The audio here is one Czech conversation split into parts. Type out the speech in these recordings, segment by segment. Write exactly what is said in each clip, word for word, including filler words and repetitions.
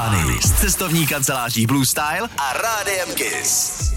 z cestovní kanceláří Blue Style a Rádiem Kiss.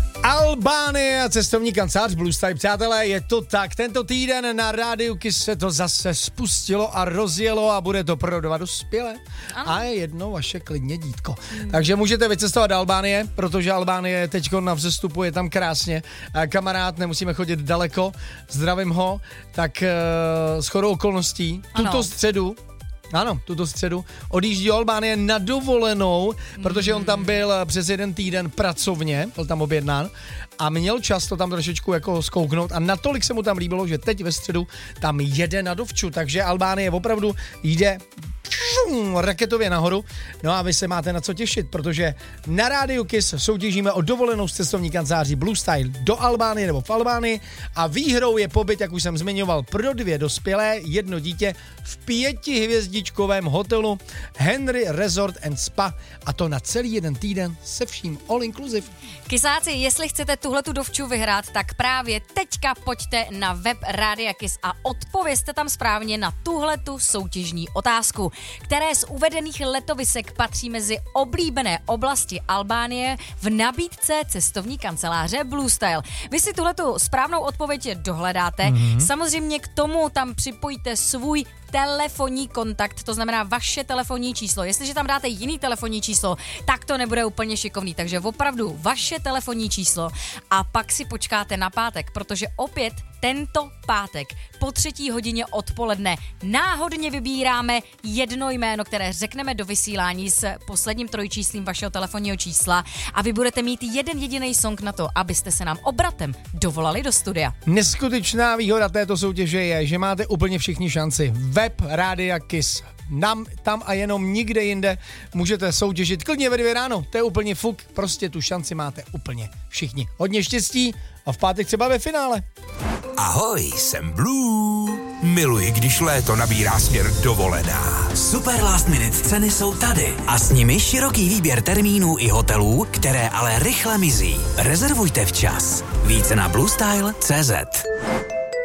Albánie a cestovní kancelář Blue Style. Přátelé, je to tak. Tento týden na Rádiu Kiss se to zase spustilo a rozjelo a bude to pro dva dospělé. Ano. A je jedno vaše klidně dítko. Hmm. Takže můžete vycestovat do Albánie, protože Albánie je teďko na vzestupu, je tam krásně. Kamarád, nemusíme chodit daleko, zdravím ho, tak uh, shodou okolností tuto ano. středu Ano, tuto středu odjíždí do Albánie na dovolenou, protože on tam byl přes jeden týden pracovně, byl tam objednán a měl čas to tam trošičku jako zkouknout a natolik se mu tam líbilo, že teď ve středu tam jede na dovču, takže Albánie opravdu jde raketově nahoru. No a vy se máte na co těšit, protože na Rádiu Kiss soutěžíme o dovolenou z cestovní kanceláří Blue Style do Albánie nebo v Albánii a výhrou je pobyt, jak už jsem zmiňoval, pro dvě dospělé, jedno dítě v pětihvězdičkovém hotelu Henry Resort and Spa a to na celý jeden týden se vším all inclusive. Kisáci, jestli chcete tuhletu dovču vyhrát, tak právě teďka pojďte na web Rádia Kiss a odpovězte tam správně na tuhletu soutěžní otázku. Které z uvedených letovisek patří mezi oblíbené oblasti Albánie v nabídce cestovní kanceláře Blue Style? Vy si tuhletu správnou odpověď dohledáte. Mm-hmm. Samozřejmě k tomu tam připojíte svůj telefonní kontakt, to znamená vaše telefonní číslo. Jestliže tam dáte jiný telefonní číslo, tak to nebude úplně šikovný. Takže opravdu vaše telefonní číslo a pak si počkáte na pátek, protože opět tento pátek po třetí hodině odpoledne náhodně vybíráme jedno jméno, které řekneme do vysílání s posledním trojčíslím vašeho telefonního čísla a vy budete mít jeden jediný song na to, abyste se nám obratem dovolali do studia. Neskutečná výhoda této soutěže je, že máte úplně všichni šanci. Web Rádia Kiss. Nám, tam a jenom nikde jinde můžete soutěžit klidně ve dvě ráno. To je úplně fuk, prostě tu šanci máte úplně všichni. Hodně štěstí a v pátek třeba ve finále. Ahoj, jsem Blue. Miluji, když léto nabírá směr dovolená. Super last minute ceny jsou tady a s nimi široký výběr termínů i hotelů, které ale rychle mizí. Rezervujte včas. Více na bluestyle tečka cé zet.